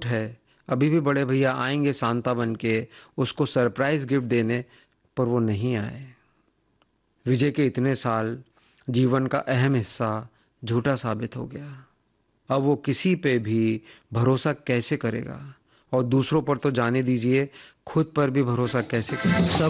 है, अभी भी बड़े भैया आएंगे सांता बन के उसको सरप्राइज गिफ्ट देने, पर वो नहीं आए। विजय के इतने साल जीवन का अहम हिस्सा झूठा साबित हो गया। अब वो किसी पे भी भरोसा कैसे करेगा, और दूसरों पर तो जाने दीजिए, खुद पर भी भरोसा कैसे करेगा।